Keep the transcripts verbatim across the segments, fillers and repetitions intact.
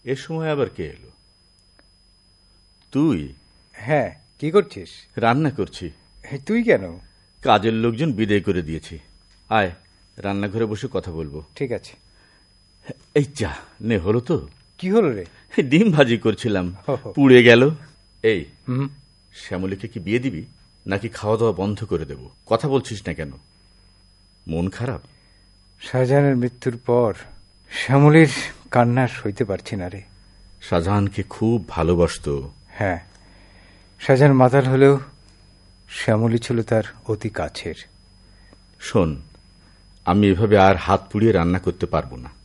এ সময় আবার কে এলো? তুই? হ্যাঁ, কি করছিস? রান্না করছি। তুই কেন? কাজের লোকজন বিদায় করে দিয়েছি। আয়, রান্নাঘরে বসে কথা বলবো। ঠিক আছে। এই চা নে। হলো তো? কি হলো রে? ডিম ভাজি করছিলাম, পুড়ে গেল। এই, হুম, শ্যামলীকে কি বিয়ে দিবি নাকি খাওয়া দাওয়া বন্ধ করে দেব? কথা বলছিস না কেন? মন খারাপ? শাহজাহানের মৃত্যুর পর শ্যামলীর কান্না সইতে পারছি না রে। শাহজাহানকে খুব ভালোবাসত। হ্যাঁ, শাহজাহান মাতাল হলেও শ্যামলী ছিল তার অতি কাছের। শোন, আমি এভাবে আর হাত পুড়িয়ে রান্না করতে পারবো না।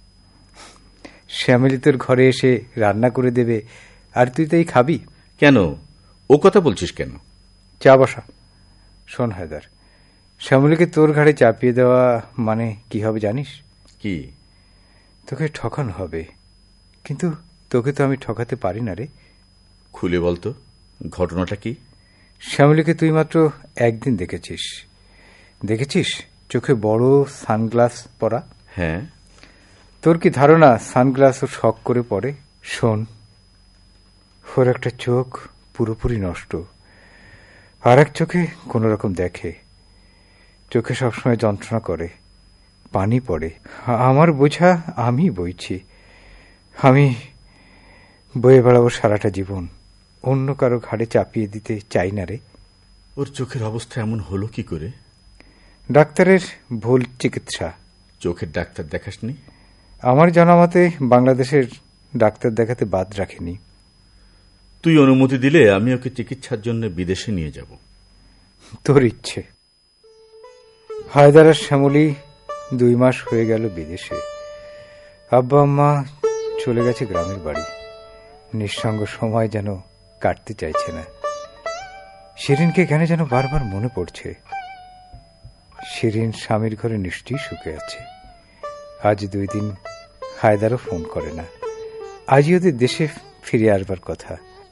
শ্যামলী তোর ঘরে এসে রান্না করে দেবে আর তুই তাই খাবি? কেন? ও কথা বলছিস কেন? চা বসা। শোন হায়দার, শ্যামলীকে তোর ঘাড়ে চাপিয়ে দেওয়া মানে কি হবে জানিস? কি? তোকে ঠকানো হবে। কিন্তু তোকে তো আমি ঠকাতে পারি না রে। খুলে বলতো, ঘটনাটা কি? শ্যামলীকে তুই মাত্র একদিন দেখেছিস। দেখেছিস চোখে বড় সানগ্লাস পরা? হ্যাঁ। তোর কি ধারণা সানগ্লাস ও শখ করে পড়ে? শোন, ওর একটা চোখ পুরোপুরি নষ্ট, আর এক চোখে কোন রকম দেখে। চোখে সবসময় যন্ত্রণা করে, পানি পড়ে। আমার বোঝা আমি বইছি। আমি বয়ে বেড়াবো সারাটা জীবন। অন্য কারো ঘাড়ে চাপিয়ে দিতে চাই না রে। ওর চোখের অবস্থা এমন হলো কি করে? ডাক্তারের ভুল চিকিৎসা। চোখের ডাক্তার দেখাসনি? আমার জানামতে বাংলাদেশের ডাক্তার দেখাতে বাদ রাখেনি। তুই অনুমতি দিলে আমি ওকে চিকিৎসার জন্য বিদেশে নিয়ে যাব। তোর ইচ্ছে। হায়দার আর শ্যামলী দুই মাস হয়ে গেল বিদেশে। আব্বা আম্মা চলে গেছে গ্রামের বাড়ি। নিঃসঙ্গ সময় যেন কাটতে চাইছে না। শিরিনকে কেন যেন বারবার মনে পড়ছে। শিরিন স্বামীর ঘরে নিশ্চয়ই সুখে আছে। আজ দুই দিন হায়দারও ফোন করে না। আজই ওদের দেশে ফিরে আসবার কথা।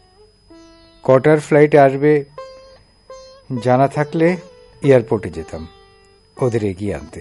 কটার ফ্লাইটে আসবে জানা থাকলে এয়ারপোর্টে যেতাম ওদের এগিয়ে আনতে।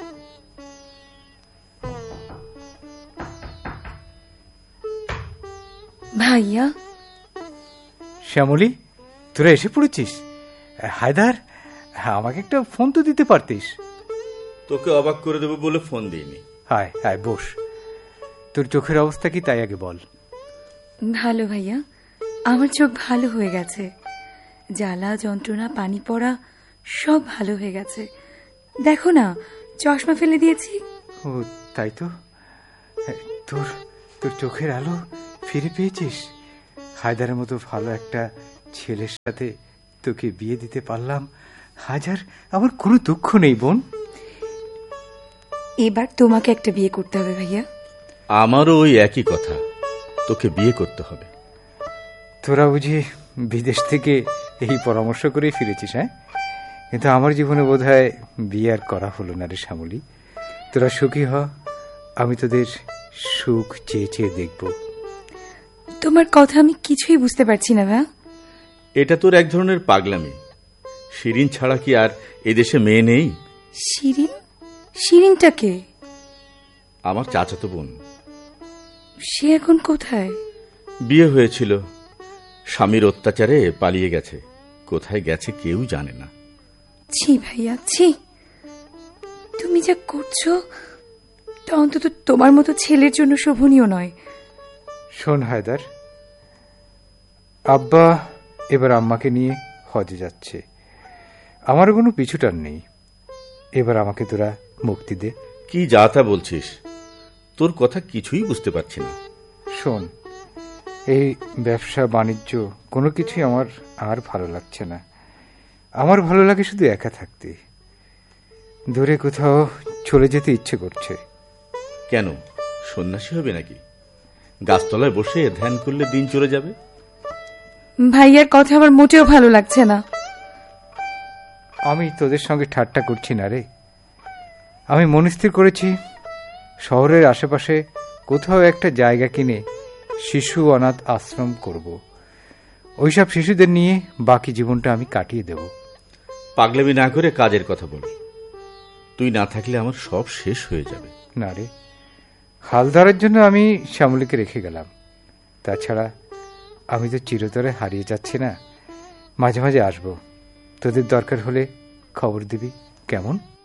ভাইয়া। শ্যামলী, তোরা এসে পড়েছিস? হায়দার, আমাকে একটা ফোন তো দিতে পারতিস। তোকে অবাক করে দেবো বলে ফোন দিইনি। হায় হায়, বস। তোর চোখের অবস্থা কি তাই আগে বল। ভালো ভাইয়া, আমার চোখ ভালো হয়ে গেছে। জ্বালা যন্ত্রণা পানি পড়া সব ভালো হয়ে গেছে। দেখো না, চশমা ফেলে দিয়েছি। ও তাই তো। তোর তোর চোখের আলো ফিরে পেয়েছিস। হায়দারের মতো ভালো একটা ছেলের সাথে তোকে বিয়ে দিতে পারলাম। হাজার আমার কোনো দুঃখ নেই বোন। এবার তোমাকে একটা বিয়ে করতে হবে ভাইয়া। আমারও ওই একই কথা, তোকে বিয়ে করতে হবে। তোরা বুঝি বিদেশ থেকে এই পরামর্শ করেই ফিরেছিস? হ্যাঁ, কিন্তু আমার জীবনে বোধহয় বিয়ে আর করা হলো না রে শ্যামলী। তোরা সুখী হ, আমি তোদের সুখ চেয়ে চেয়ে দেখব। তোমার কথা আমি কিছুই বুঝতে পারছি না ভাইয়া। এটা তোর এক ধরনের পাগলামি। শিরিন ছাড়া কি আর এদেশে মেয়ে নেই? শিরিন? শিরিনটা কে? আমার চাচাতো বোন। সে এখন কোথায়? বিয়ে হয়েছিল, স্বামীর অত্যাচারে পালিয়ে গেছে। কোথায় গেছে কেউ জানে না। ছি ভাইয়া, ছি। তুমি যা করছো তা অন্তত তোমার মতো ছেলের জন্য শোভনীয় নয়। শোন হায়দার, আব্বা এবার আম্মাকে নিয়ে হজে যাচ্ছে। আমার কোনো পিছুটান নেই। এবার আমাকে তোরা মুক্তি দে। কি যা তা বলছিস? তোর কথা কিছুই বুঝতে পারছি না। শোন, এই ব্যবসা বাণিজ্য কোনো কিছুই আমার আর ভালো লাগছে না। আমার ভালো লাগে শুধু একা থাকতে। দূরে কোথাও চলে যেতে ইচ্ছে করছে। কেন, সন্ন্যাসী হবে নাকি? গাছতলায় বসে ধ্যান করলে দিন চলে যাবে। ভাইয়ার কথা আমার মোটেও ভালো লাগছে না। আমি তোদের সঙ্গে ঠাট্টা করছি না রে। আমি মনস্থির করেছি শহরের আশেপাশে কোথাও একটা জায়গা কিনে শিশু অনাথ আশ্রম করব। ওইসব শিশুদের নিয়ে বাকি জীবনটা আমি কাটিয়ে দেব। পাগলামি না করে কাজের কথা বল। তুই না থাকলে আমার সব শেষ হয়ে যাবে। না রে, হালদারের জন্য আমি শ্যামলীকে রেখে গেলাম। তাছাড়া আমি তো চিরতরে হারিয়ে যাচ্ছি না, মাঝে মাঝে আসবো। তোদের দরকার হলে খবর দিবি, কেমন?